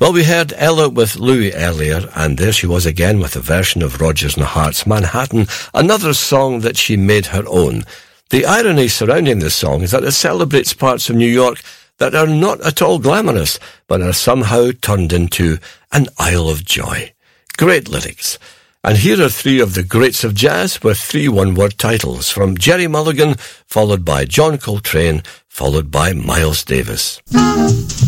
Well, we heard Ella with Louis earlier, and there she was again with a version of Rodgers and Hart's Manhattan, another song that she made her own. The irony surrounding this song is that it celebrates parts of New York that are not at all glamorous, but are somehow turned into an Isle of Joy. Great lyrics. And here are three of the greats of jazz with 3 one-word titles, from Gerry Mulligan, followed by John Coltrane, followed by Miles Davis.